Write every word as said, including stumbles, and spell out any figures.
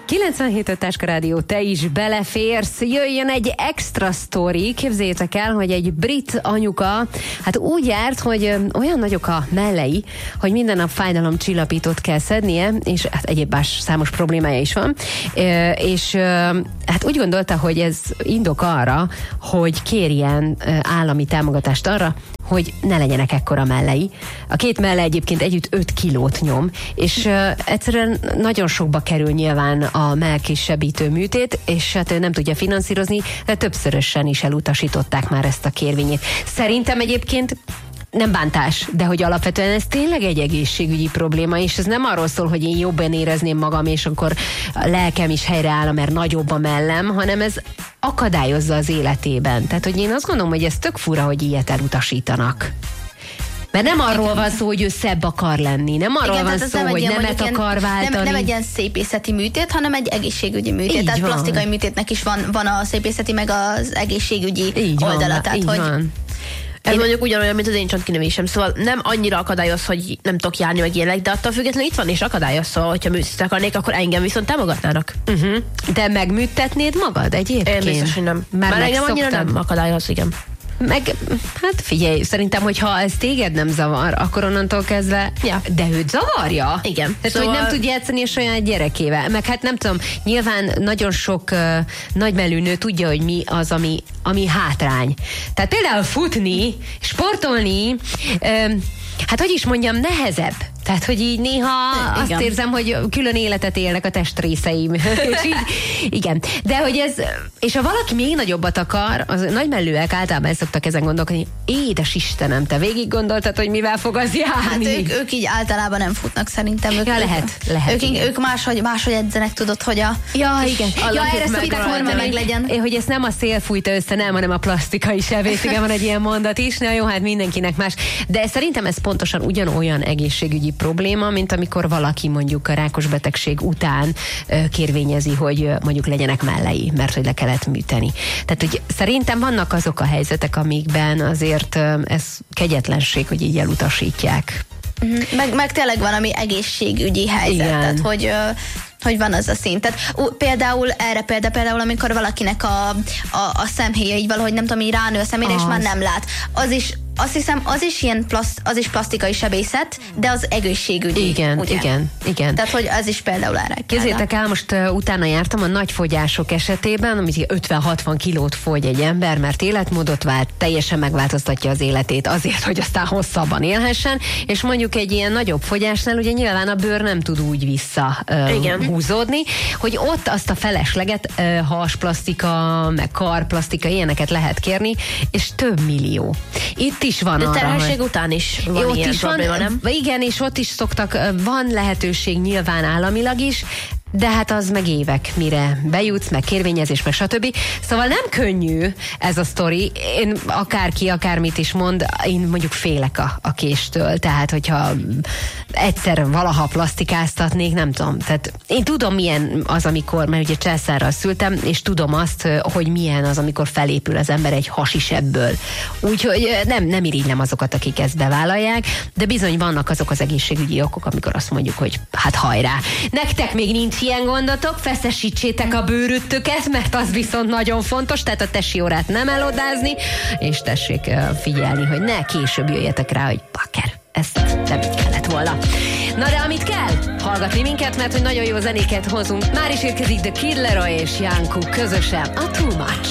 kilencvenhét öt Táska Rádió, te is beleférsz, jöjjön egy extra sztori. Képzeljétek el, hogy egy brit anyuka hát úgy járt, hogy olyan nagyok a mellei, hogy minden nap fájdalomcsillapítót kell szednie, és hát egyéb más számos problémája is van, és hát úgy gondolta, hogy ez indok arra, hogy kérjen állami támogatást arra, hogy ne legyenek ekkora mellei. A két melle egyébként együtt öt kilót nyom, és uh, egyszerűen nagyon sokba kerül nyilván a mellkéssebítő műtét, és hát ő nem tudja finanszírozni, de többszörösen is elutasították már ezt a kérvényét. Szerintem egyébként nem bántás, de hogy alapvetően ez tényleg egy egészségügyi probléma, és ez nem arról szól, hogy én jobban érezném magam, és akkor a lelkem is helyreáll, mert nagyobb a mellem, hanem ez akadályozza az életében. Tehát, hogy én azt gondolom, hogy ez tök fura, hogy ilyet elutasítanak. Mert nem arról van szó, hogy ő szebb akar lenni, nem arról Igen, van szó, nem hogy ilyen, nemet akar váltani. Nem, nem egy ilyen szépészeti műtét, hanem egy egészségügyi műtét. Így tehát van. plastikai műtétnek is van, van a szépészeti, meg az egészségügyi így oldala. Van, tehát, így hogy van. Ez én... mondjuk ugyanolyan, mint az én csontkinövésem, szóval nem annyira akadályoz, hogy nem tudok járni meg ilyenek, de attól függetlenül itt van és akadályoz, szóval, hogyha műtét akarnék, akkor engem viszont támogatnának. Uh-huh. De megműtetnéd magad egyébként? Én biztos, hogy nem. Már, Már engem annyira megszoktad? nem akadályoz, igen. Meg, hát figyelj, szerintem, hogyha ez téged nem zavar, akkor onnantól kezdve, Ja. de őt zavarja? Igen. Tehát, Szóval... hogy nem tud játszani a saját gyerekével. Meg hát nem tudom, nyilván nagyon sok uh, nagymelű nő tudja, hogy mi az, ami, ami hátrány. Tehát például futni, sportolni, um, hát hogy is mondjam, nehezebb. Tehát, hogy így néha igen. azt érzem, hogy külön életet élnek a testrészeim. És így, igen. De hogy ez, és ha valaki még nagyobbat akar, az nagymellőek általában el szoktak ezen gondolkodni, édes Istenem, te végig gondoltad, hogy mivel fog az járni? hát ők, ők így általában nem futnak szerintem. Ők, Ja, lehet, ők, lehet, Ők, igen. ők máshogy, máshogy edzenek, tudod, hogy a... Ja, igen. A Ja, lakjuk erre meg szokták rajta, mondani, meg legyen. hogy ezt nem a szél fújta össze, nem, hanem a plastikai sebész. Igen, van egy ilyen mondat is. Na jó, hát mindenkinek más. De szerintem ez pontosan ugyanolyan egészségügyi probléma, mint amikor valaki mondjuk a rákos betegség után ö, kérvényezi, hogy ö, mondjuk legyenek mellei, mert hogy le kellett műteni. Tehát, hogy szerintem vannak azok a helyzetek, amikben azért ö, ez kegyetlenség, hogy így elutasítják. Meg, meg tényleg van, ami egészségügyi helyzet, Igen. tehát hogy, ö, hogy van az a szint. Tehát ú, például erre példa, például, amikor valakinek a, a, a szemhéja így valahogy nem tudom, így ránő a szemére, és Az. már nem lát. Az is, azt hiszem, az is ilyen plaszt, az is plastikai sebészet, de az egészségügyi. Igen, ugye? igen, igen. Tehát, hogy az is például erre. Képzeljétek el, most uh, utána jártam a nagy fogyások esetében, amit ötven-hatvan kilót fogy egy ember, mert életmódot vált, teljesen megváltoztatja az életét azért, hogy aztán hosszabban élhessen, és mondjuk egy ilyen nagyobb fogyásnál ugye nyilván a bőr nem tud úgy vissza uh, húzódni, hogy ott azt a felesleget uh, hasplasztika, meg karplasztika, ilyeneket lehet kérni, és több millió. Itt is van De arra, terhesség hogy... után is van ott ilyen is probléma, van, nem? igen, és ott is szoktak, van lehetőség nyilván államilag is, de hát az meg évek, mire bejutsz, meg kérvényezés, meg stb. Szóval nem könnyű ez a sztori. Én akárki, akármit is mond, én mondjuk félek a, a késtől. Tehát, hogyha egyszer valaha plastikáztatnék, nem tudom. Tehát én tudom, milyen az, amikor, mert ugye császárral szültem, és tudom azt, hogy milyen az, amikor felépül az ember egy hasisebből. Úgyhogy nem, nem irigylem azokat, akik ezt bevállalják, de bizony vannak azok az egészségügyi okok, amikor azt mondjuk, hogy hát hajrá. Nektek még nincs ilyen gondotok, feszesítsétek a bőrötöket, mert az viszont nagyon fontos, tehát a tesi órát nem elodázni, és tessék figyelni, hogy ne később jöjjetek rá, hogy bakker, ezt nem így kellett volna. Na de amit kell, hallgatni minket, mert hogy nagyon jó zenéket hozunk. Már is érkezik The Kid Laroi és Janku közösen a Too Much.